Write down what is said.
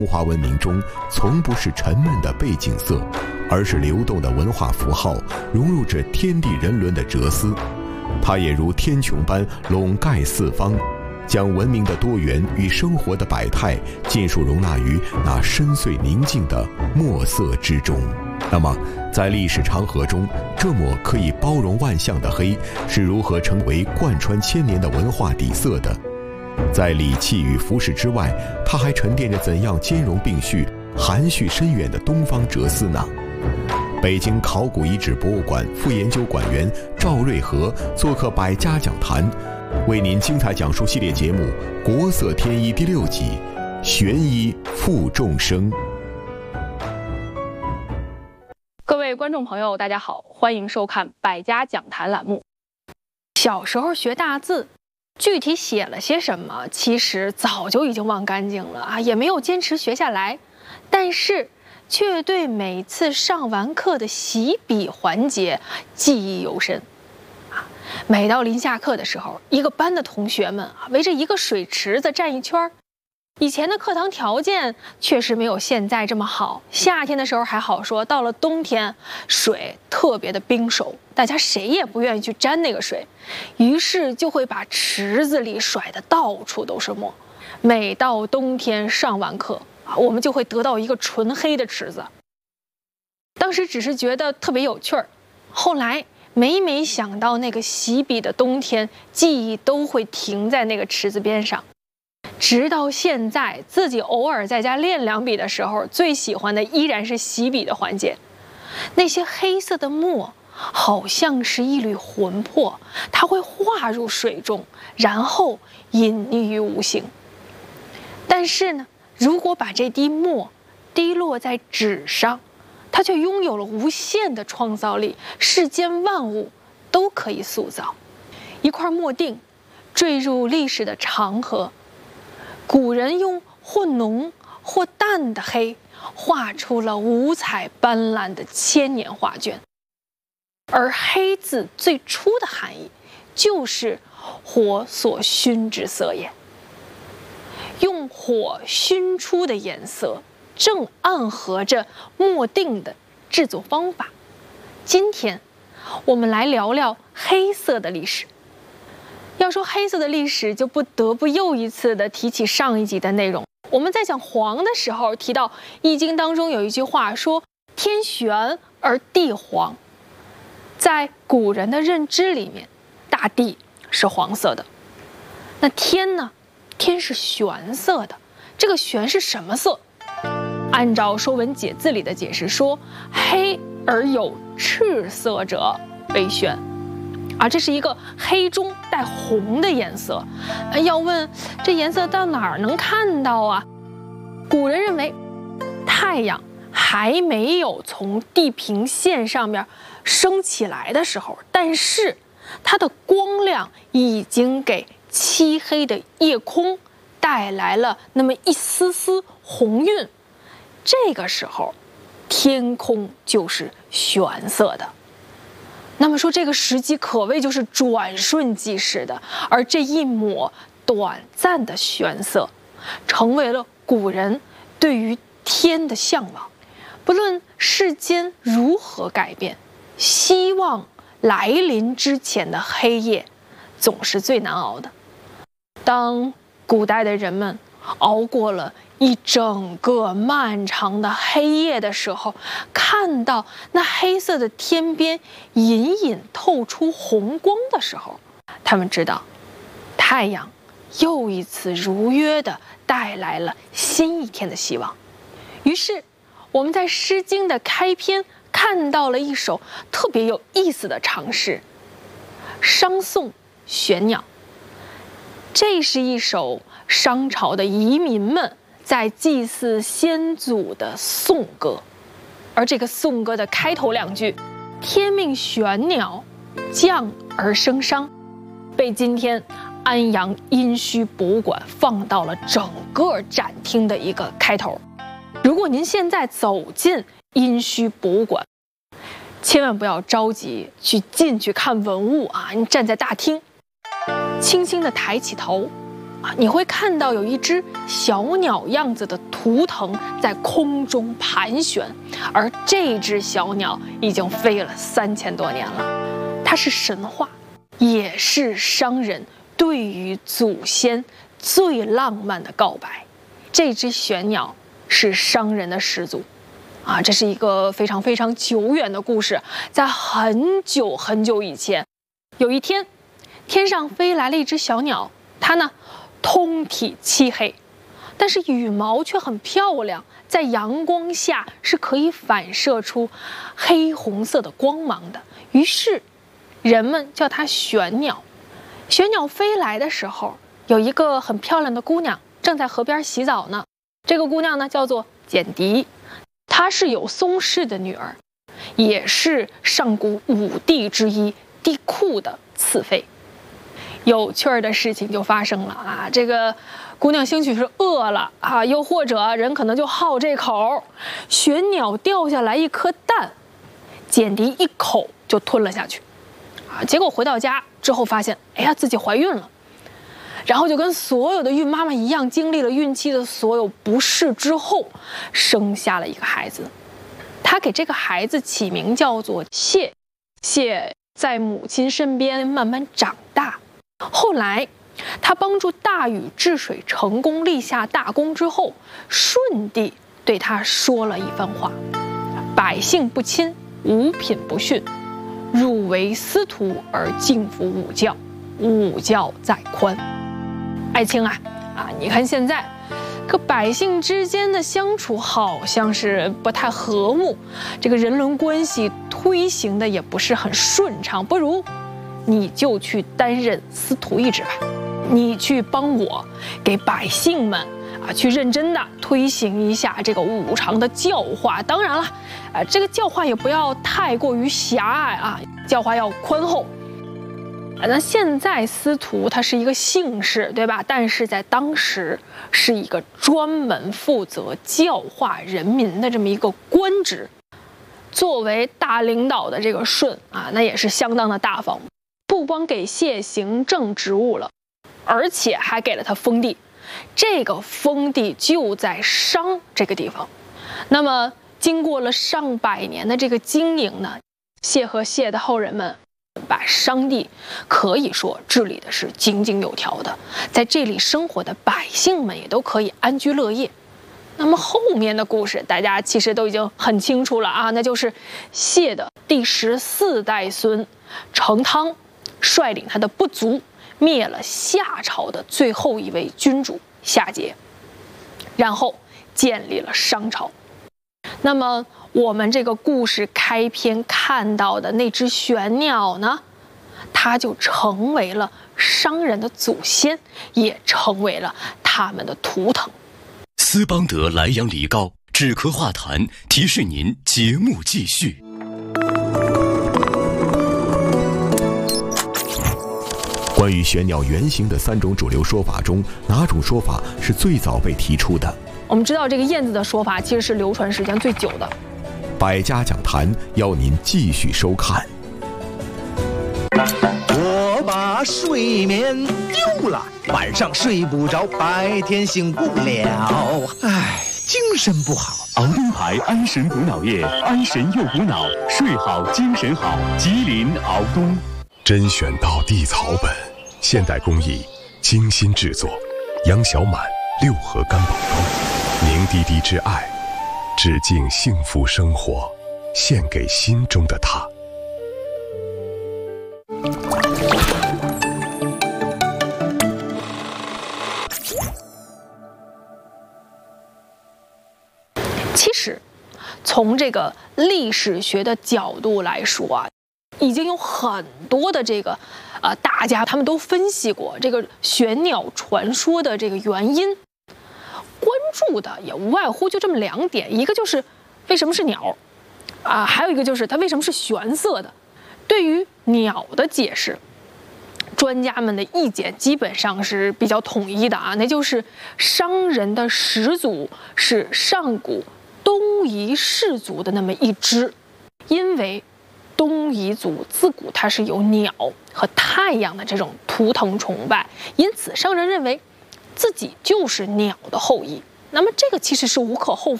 中华文明中从不是沉闷的背景色，而是流动的文化符号，融入着天地人伦的哲思。它也如天穹般笼盖四方，将文明的多元与生活的百态尽数容纳于那深邃宁静的墨色之中。那么，在历史长河中，这抹可以包容万象的黑是如何成为贯穿千年的文化底色的？在礼器与服饰之外，它还沉淀着怎样兼容并蓄、含蓄深远的东方哲思呢？北京考古遗址博物馆副研究馆员赵瑞和做客百家讲坛，为您精彩讲述系列节目《国色天衣》第6集《玄衣负众生》。 各位观众朋友，大家好，欢迎收看百家讲坛栏目。小时候学大字，具体写了些什么，其实早就已经忘干净了啊，也没有坚持学下来，但是却对每次上完课的洗笔环节记忆犹深。每到临下课的时候，一个班的同学们围着一个水池子站一圈。以前的课堂条件确实没有现在这么好，夏天的时候还好说，到了冬天，水特别的冰熟，大家谁也不愿意去沾那个水，于是就会把池子里甩得到处都是墨。每到冬天上完课，我们就会得到一个纯黑的池子。当时只是觉得特别有趣儿，后来每每想到那个洗笔的冬天，记忆都会停在那个池子边上。直到现在，自己偶尔在家练两笔的时候，最喜欢的依然是洗笔的环节。那些黑色的墨好像是一缕魂魄，它会化入水中，然后隐匿于无形。但是呢，如果把这滴墨滴落在纸上，它却拥有了无限的创造力，世间万物都可以塑造。一块墨锭坠入历史的长河，古人用或浓或淡的黑画出了五彩斑斓的千年画卷。而黑字最初的含义就是火所熏之色也，用火熏出的颜色正暗合着墨锭的制作方法。今天我们来聊聊黑色的历史。要说黑色的历史，就不得不又一次的提起上一集的内容。我们在讲黄的时候提到《易经》当中有一句话说天玄而地黄。在古人的认知里面，大地是黄色的，那天呢？天是玄色的。这个玄是什么色？按照《说文解字》里的解释说，黑而有赤色者为玄。这是一个黑中带红的颜色。要问这颜色到哪儿能看到啊？古人认为太阳还没有从地平线上面升起来的时候，但是它的光亮已经给漆黑的夜空带来了那么一丝丝红晕。这个时候天空就是玄色的。那么说这个时机可谓就是转瞬即逝的，而这一抹短暂的玄色成为了古人对于天的向往。不论世间如何改变，希望来临之前的黑夜总是最难熬的。当古代的人们熬过了一整个漫长的黑夜的时候，看到那黑色的天边隐隐透出红光的时候，他们知道太阳又一次如约地带来了新一天的希望。于是我们在《诗经》的开篇看到了一首特别有意思的长诗《商颂玄鸟》。这是一首商朝的遗民们在祭祀先祖的颂歌，而这个颂歌的开头两句“天命玄鸟，降而生商”，被今天安阳殷墟博物馆放到了整个展厅的一个开头。如果您现在走进殷墟博物馆，千万不要着急去进去看文物啊！你站在大厅，轻轻地抬起头， 你会看到有一只小鸟样子的图腾在空中盘旋，而这只小鸟已经飞了3000多年了。它是神话，也是商人对于祖先最浪漫的告白。这只玄鸟是商人的始祖。这是一个非常非常久远的故事，在很久很久以前，有一天，天上飞来了一只小鸟，它呢，通体漆黑，但是羽毛却很漂亮，在阳光下是可以反射出黑红色的光芒的。于是，人们叫它玄鸟。玄鸟飞来的时候，有一个很漂亮的姑娘正在河边洗澡呢。这个姑娘呢，叫做简狄。她是有松氏的女儿，也是上古5帝之一帝喾的次妃。有趣的事情就发生了这个姑娘兴许是饿了又或者人可能就好这口，玄鸟掉下来一颗蛋，简狄一口就吞了下去结果回到家之后发现，自己怀孕了。然后就跟所有的孕妈妈一样，经历了孕期的所有不适之后，生下了一个孩子。她给这个孩子起名叫做谢。谢在母亲身边慢慢长大。后来，她帮助大禹治水成功，立下大功之后，舜帝对她说了一番话：百姓不亲，五品不训，汝为司徒而敬服五教，五教在宽。爱卿你看现在，可百姓之间的相处好像是不太和睦，这个人伦关系推行的也不是很顺畅，不如你就去担任司徒一职吧，你去帮我给百姓们去认真的推行一下这个五常的教化。当然了，这个教化也不要太过于狭隘教化要宽厚。那现在司徒它是一个姓氏，对吧？但是在当时是一个专门负责教化人民的这么一个官职。作为大领导的这个舜那也是相当的大方，不光给谢行政职务了，而且还给了他封地。这个封地就在商这个地方。那么经过了上百年的这个经营呢，谢和谢的后人们把商地可以说治理的是井井有条的，在这里生活的百姓们也都可以安居乐业。那么后面的故事大家其实都已经很清楚了那就是谢的第14代孙成汤率领他的部族灭了夏朝的最后一位君主夏桀，然后建立了商朝。那么我们这个故事开篇看到的那只玄鸟呢，它就成为了商人的祖先，也成为了他们的图腾。 斯邦德莱阳梨膏止咳化痰，提示您节目继续。 关于玄鸟原型的3种主流说法中，哪种说法是最早被提出的？ 我们知道这个燕子的说法其实是流传时间最久的。 百家讲坛邀您继续收看。 我把睡眠丢了，晚上睡不着，白天醒不了，精神不好。 熬东牌安神补脑液，安神又补脑，睡好精神好。吉林熬东， 甄选到地草本，现代工艺，精心制作，杨小满6盒干宝膏，凝滴滴之爱，致敬幸福生活，献给心中的他。 其实，从这个历史学的角度来说已经有很多的这个大家他们都分析过这个玄鸟传说的这个原因。关注的也无外乎就这么2点，一个就是为什么是鸟还有一个就是它为什么是玄色的。对于鸟的解释，专家们的意见基本上是比较统一的那就是商人的始祖是上古东夷氏族的那么一支，因为东夷族自古它是有鸟和太阳的这种图腾崇拜，因此商人认为自己就是鸟的后裔。那么这个其实是无可厚